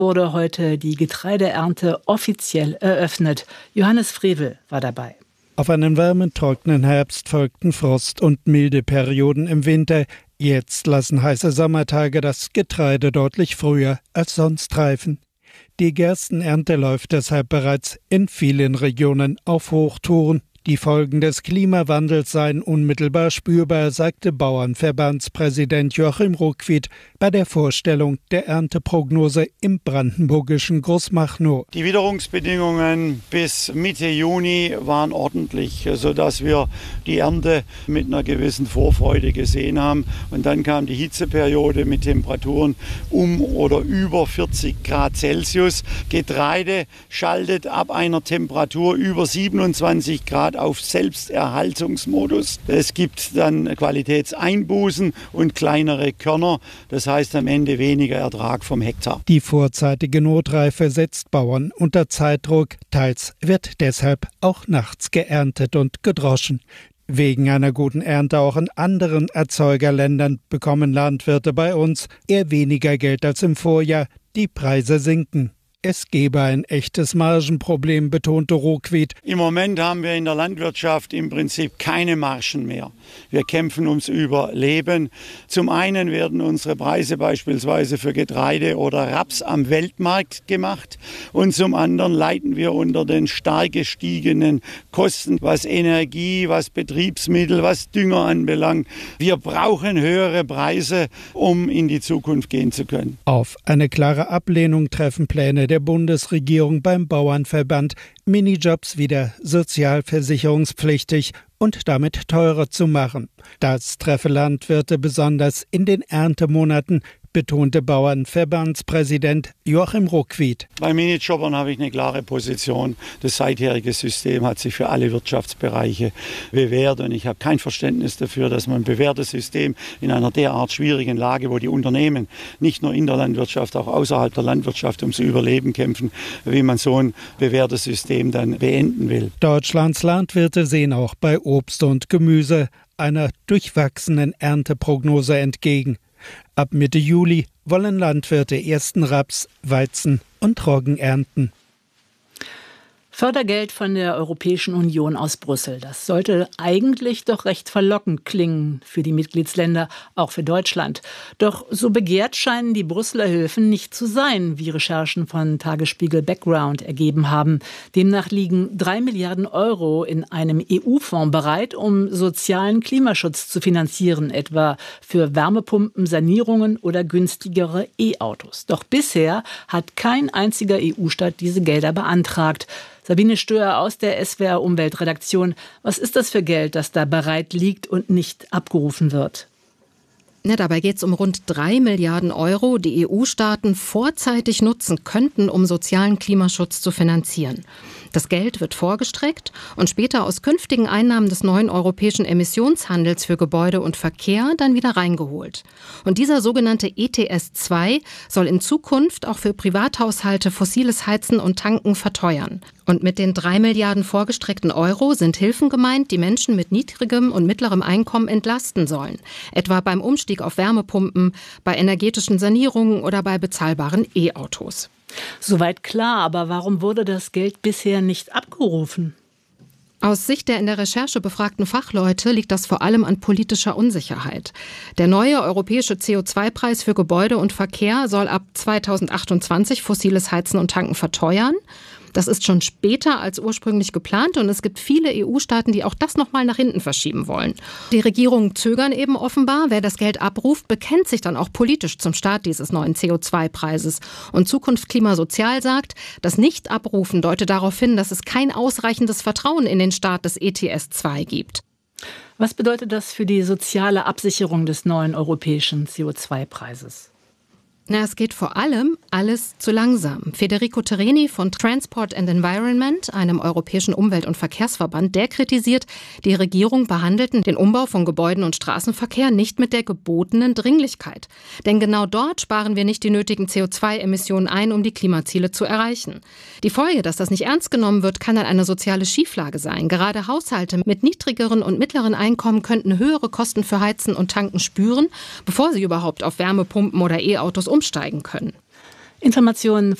wurde heute die Getreideernte offiziell eröffnet. Johannes Frevel war dabei. Auf einen warmen, trockenen Herbst folgten Frost- und milde Perioden im Winter. Jetzt lassen heiße Sommertage das Getreide deutlich früher als sonst reifen. Die Gerstenernte läuft deshalb bereits in vielen Regionen auf Hochtouren. Die Folgen des Klimawandels seien unmittelbar spürbar, sagte Bauernverbandspräsident Joachim Ruckwied bei der Vorstellung der Ernteprognose im brandenburgischen Großmachnow. Die Witterungsbedingungen bis Mitte Juni waren ordentlich, sodass wir die Ernte mit einer gewissen Vorfreude gesehen haben. Und dann kam die Hitzeperiode mit Temperaturen um oder über 40 Grad Celsius. Getreide schaltet ab einer Temperatur über 27 Grad auf Selbsterhaltungsmodus. Es gibt dann Qualitätseinbußen und kleinere Körner. Das heißt am Ende weniger Ertrag vom Hektar. Die vorzeitige Notreife setzt Bauern unter Zeitdruck. Teils wird deshalb auch nachts geerntet und gedroschen. Wegen einer guten Ernte auch in anderen Erzeugerländern bekommen Landwirte bei uns eher weniger Geld als im Vorjahr. Die Preise sinken. Es gebe ein echtes Margenproblem, betonte Ruckwied. Im Moment haben wir in der Landwirtschaft im Prinzip keine Margen mehr. Wir kämpfen ums Überleben. Zum einen werden unsere Preise beispielsweise für Getreide oder Raps am Weltmarkt gemacht und zum anderen leiden wir unter den stark gestiegenen Kosten, was Energie, was Betriebsmittel, was Dünger anbelangt. Wir brauchen höhere Preise, um in die Zukunft gehen zu können. Auf eine klare Ablehnung treffen Pläne der Bundesregierung beim Bauernverband, Minijobs wieder sozialversicherungspflichtig und damit teurer zu machen. Das treffe Landwirte besonders in den Erntemonaten, betonte Bauernverbandspräsident Joachim Ruckwied. Bei Minijobbern habe ich eine klare Position. Das seitherige System hat sich für alle Wirtschaftsbereiche bewährt und ich habe kein Verständnis dafür, dass man ein bewährtes System in einer derart schwierigen Lage, wo die Unternehmen nicht nur in der Landwirtschaft, auch außerhalb der Landwirtschaft ums Überleben kämpfen, wie man so ein bewährtes System dann beenden will. Deutschlands Landwirte sehen auch bei Obst und Gemüse einer durchwachsenen Ernteprognose entgegen. Ab Mitte Juli wollen Landwirte ersten Raps, Weizen und Roggen ernten. Fördergeld von der Europäischen Union aus Brüssel. Das sollte eigentlich doch recht verlockend klingen für die Mitgliedsländer, auch für Deutschland. Doch so begehrt scheinen die Brüsseler Hilfen nicht zu sein, wie Recherchen von Tagesspiegel Background ergeben haben. Demnach liegen 3 Milliarden Euro in einem EU-Fonds bereit, um sozialen Klimaschutz zu finanzieren, etwa für Wärmepumpen, Sanierungen oder günstigere E-Autos. Doch bisher hat kein einziger EU-Staat diese Gelder beantragt. Sabine Stöhr aus der SWR Umweltredaktion. Was ist das für Geld, das da bereit liegt und nicht abgerufen wird? Ja, dabei geht es um rund 3 Milliarden Euro, die EU-Staaten vorzeitig nutzen könnten, um sozialen Klimaschutz zu finanzieren. Das Geld wird vorgestreckt und später aus künftigen Einnahmen des neuen europäischen Emissionshandels für Gebäude und Verkehr dann wieder reingeholt. Und dieser sogenannte ETS2 soll in Zukunft auch für Privathaushalte fossiles Heizen und Tanken verteuern. Und mit den 3 Milliarden vorgestreckten Euro sind Hilfen gemeint, die Menschen mit niedrigem und mittlerem Einkommen entlasten sollen. Etwa beim Umstieg auf Wärmepumpen, bei energetischen Sanierungen oder bei bezahlbaren E-Autos. Soweit klar, aber warum wurde das Geld bisher nicht abgerufen? Aus Sicht der in der Recherche befragten Fachleute liegt das vor allem an politischer Unsicherheit. Der neue europäische CO2-Preis für Gebäude und Verkehr soll ab 2028 fossiles Heizen und Tanken verteuern. Das ist schon später als ursprünglich geplant und es gibt viele EU-Staaten, die auch das nochmal nach hinten verschieben wollen. Die Regierungen zögern eben offenbar. Wer das Geld abruft, bekennt sich dann auch politisch zum Start dieses neuen CO2-Preises. Und Zukunft Klimasozial sagt, das Nicht-Abrufen deutet darauf hin, dass es kein ausreichendes Vertrauen in den Start des ETS2 gibt. Was bedeutet das für die soziale Absicherung des neuen europäischen CO2-Preises? Na, es geht vor allem alles zu langsam. Federico Tereni von Transport and Environment, einem europäischen Umwelt- und Verkehrsverband, der kritisiert, die Regierung behandelten den Umbau von Gebäuden und Straßenverkehr nicht mit der gebotenen Dringlichkeit. Denn genau dort sparen wir nicht die nötigen CO2-Emissionen ein, um die Klimaziele zu erreichen. Die Folge, dass das nicht ernst genommen wird, kann dann eine soziale Schieflage sein. Gerade Haushalte mit niedrigeren und mittleren Einkommen könnten höhere Kosten für Heizen und Tanken spüren, bevor sie überhaupt auf Wärmepumpen oder E-Autos umsteigen können. Informationen